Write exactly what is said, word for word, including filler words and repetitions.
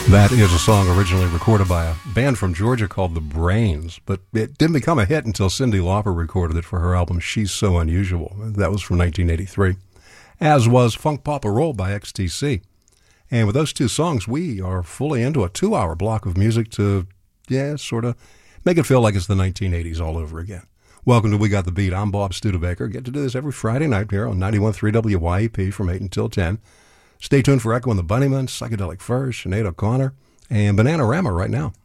That is a song originally recorded by a band from Georgia called The Brains, but it didn't become a hit until Cyndi Lauper recorded it for her album She's So Unusual. That was from nineteen eighty-three, as was Funk Papa Roll by X T C. And with those two songs, we are fully into a two-hour block of music to, yeah, sort of make it feel like it's the nineteen eighties all over again. Welcome to We Got the Beat. I'm Bob Studebaker. Get to do this every Friday night here on ninety-one point three W Y E P from eight until ten. Stay tuned for Echo and the Bunnymen, Psychedelic Furs, Sinead O'Connor, and Bananarama right now.